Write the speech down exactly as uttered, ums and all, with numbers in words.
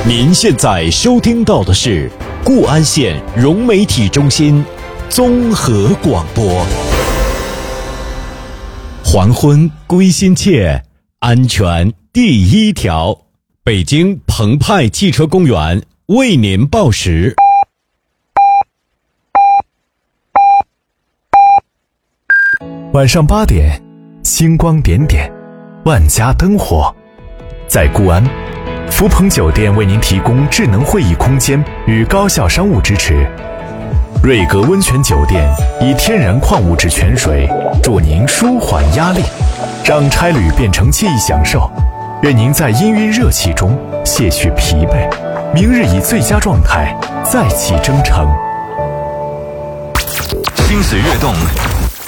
您现在收听到的是固安县融媒体中心综合广播。黄昏归心切，安全第一条。北京澎湃汽车公园为您报时。 晚上八点，星光点点，万家灯火。在固安，福朋酒店为您提供智能会议空间与高效商务支持。瑞格温泉酒店以天然矿物质泉水助您舒缓压力，让差旅变成惬意享受。愿您在氤氲热气中卸去疲惫，明日以最佳状态再起征程。 心水跃动，